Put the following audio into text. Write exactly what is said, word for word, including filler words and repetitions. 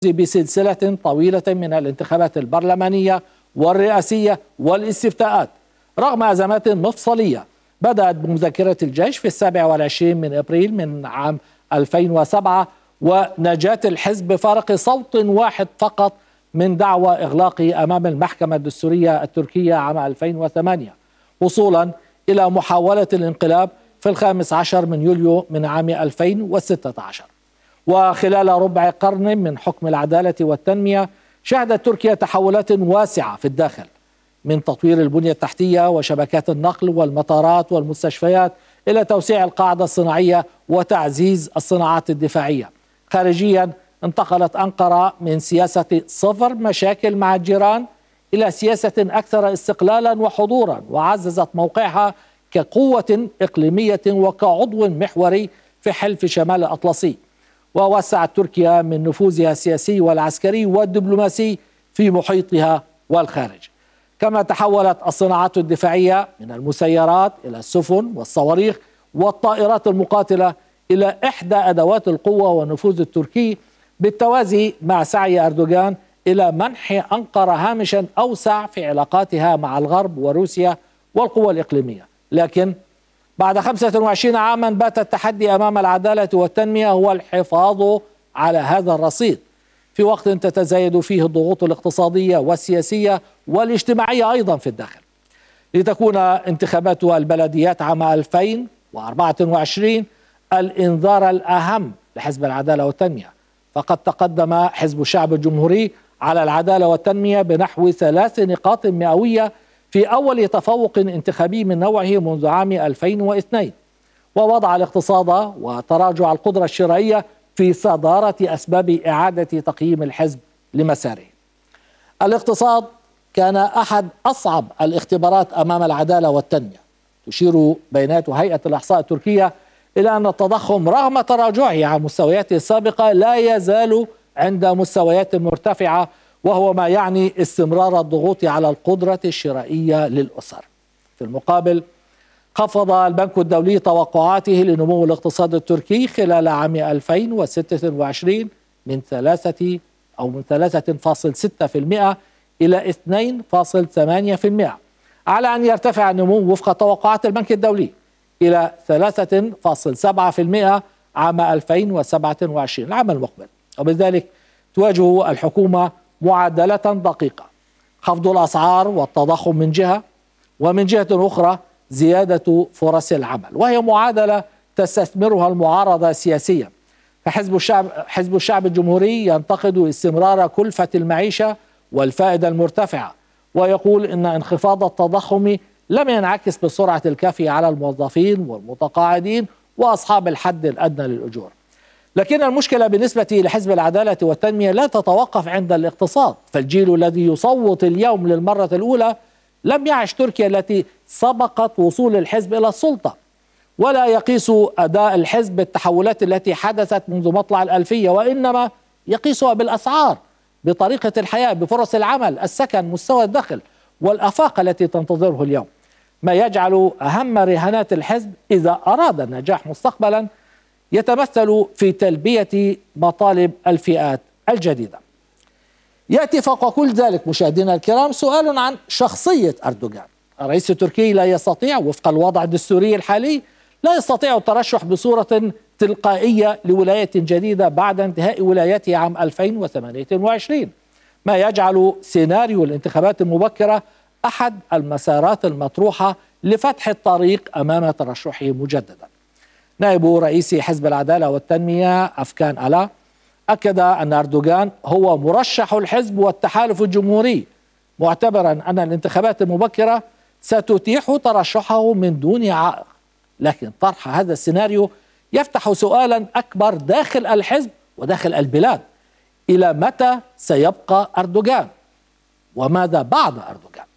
بسلسلة طويلة من الانتخابات البرلمانية والرئاسية والاستفتاءات رغم أزمات مفصلية بدأت بمذكرة الجيش في السابع والعشرين من أبريل من عام ألفين وسبعة ونجاة الحزب بفارق صوت واحد فقط من دعوى إغلاقه أمام المحكمة الدستورية التركية عام ألفين وثمانية وصولا إلى محاولة الانقلاب في الخامس عشر من يوليو من عام ألفين وستة عشر. وخلال ربع قرن من حكم العدالة والتنمية شهدت تركيا تحولات واسعة في الداخل من تطوير البنية التحتية وشبكات النقل والمطارات والمستشفيات إلى توسيع القاعدة الصناعية وتعزيز الصناعات الدفاعية. خارجيا انتقلت أنقرة من سياسة صفر مشاكل مع الجيران إلى سياسة أكثر استقلالا وحضورا، وعززت موقعها كقوة إقليمية وكعضو محوري في حلف شمال الأطلسي، ووسعت تركيا من نفوذها السياسي والعسكري والدبلوماسي في محيطها والخارج. كما تحولت الصناعات الدفاعية من المسيرات إلى السفن والصواريخ والطائرات المقاتلة إلى إحدى أدوات القوة والنفوذ التركي، بالتوازي مع سعي أردوغان إلى منح أنقرة هامشا أوسع في علاقاتها مع الغرب وروسيا والقوى الإقليمية. لكن بعد خمسة وعشرين عاما بات التحدي أمام العدالة والتنمية هو الحفاظ على هذا الرصيد في وقت تتزايد فيه الضغوط الاقتصادية والسياسية والاجتماعية أيضا في الداخل. لتكون انتخابات البلديات عام ألفين وأربعة وعشرين الإنذار الأهم لحزب العدالة والتنمية، فقد تقدم حزب الشعب الجمهوري على العدالة والتنمية بنحو ثلاث نقاط مئوية في أول تفوق انتخابي من نوعه منذ عام ألفين واثنين، ووضع الاقتصاد وتراجع القدرة الشرائية في صدارة أسباب إعادة تقييم الحزب لمساره. الاقتصاد كان أحد أصعب الاختبارات أمام العدالة والتنمية. تشير بيانات هيئة الإحصاء التركية إلى أن التضخم رغم تراجعه عن مستوياته السابقة لا يزال عند مستويات مرتفعة، وهو ما يعني استمرار الضغوط على القدرة الشرائية للأسر. في المقابل خفض البنك الدولي توقعاته لنمو الاقتصاد التركي خلال عام ألفين وستة وعشرين من ثلاثة أو من ثلاثة فاصلة ستة بالمئة إلى اثنين فاصلة ثمانية بالمئة، على أن يرتفع النمو وفق توقعات البنك الدولي إلى ثلاثة فاصلة سبعة بالمئة عام ألفين وسبعة وعشرين العام المقبل. وبذلك تواجه الحكومة معادلة دقيقة: خفض الأسعار والتضخم من جهة، ومن جهة أخرى زيادة فرص العمل، وهي معادلة تستثمرها المعارضة سياسيا. فحزب الشعب حزب الشعب الجمهوري ينتقد استمرار كلفة المعيشة والفائدة المرتفعة، ويقول إن انخفاض التضخم لم ينعكس بالسرعة الكافية على الموظفين والمتقاعدين وأصحاب الحد الأدنى للأجور. لكن المشكلة بالنسبة لحزب العدالة والتنمية لا تتوقف عند الاقتصاد، فالجيل الذي يصوت اليوم للمرة الأولى لم يعش تركيا التي سبقت وصول الحزب إلى السلطة، ولا يقيس أداء الحزب بالتحولات التي حدثت منذ مطلع الألفية، وإنما يقيسها بالأسعار، بطريقة الحياة، بفرص العمل، السكن، مستوى الدخل والآفاق التي تنتظره اليوم، ما يجعل أهم رهانات الحزب إذا أراد النجاح مستقبلا يتمثل في تلبية مطالب الفئات الجديدة. يأتي فوق كل ذلك مشاهدينا الكرام سؤال عن شخصية أردوغان. الرئيس التركي لا يستطيع وفق الوضع الدستوري الحالي لا يستطيع الترشح بصورة تلقائية لولاية جديدة بعد انتهاء ولايته عام ألفين وثمانية وعشرين، ما يجعل سيناريو الانتخابات المبكرة أحد المسارات المطروحة لفتح الطريق أمام ترشحه مجددا. نائب رئيس حزب العدالة والتنمية أفكان ألا أكد أن أردوغان هو مرشح الحزب والتحالف الجمهوري، معتبرا أن الانتخابات المبكرة ستتيح ترشحه من دون عائق. لكن طرح هذا السيناريو يفتح سؤالا أكبر داخل الحزب وداخل البلاد: إلى متى سيبقى أردوغان؟ وماذا بعد أردوغان؟